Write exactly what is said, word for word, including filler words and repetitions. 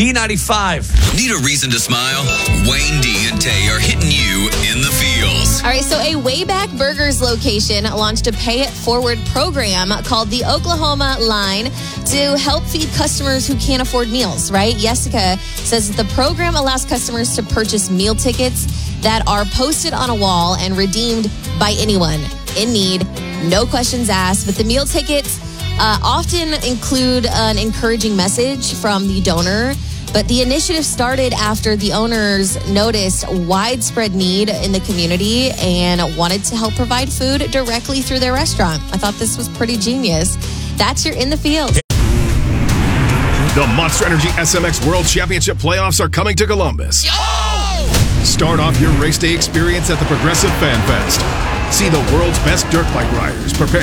B ninety-five. Need a reason to smile? Wayne D and Tay are hitting you in the feels. All right, so a Wayback Burgers location launched a Pay It Forward program called the Oklahoma Line to help feed customers who can't afford meals, right? Jessica says that the program allows customers to purchase meal tickets that are posted on a wall and redeemed by anyone in need, no questions asked. But the meal tickets uh, often include an encouraging message from the donor. But the initiative started after the owners noticed widespread need in the community and wanted to help provide food directly through their restaurant. I thought this was pretty genius. That's your In the Field. The Monster Energy S M X World Championship playoffs are coming to Columbus. Yo! Start off your race day experience at the Progressive Fan Fest. See the world's best dirt bike riders prepare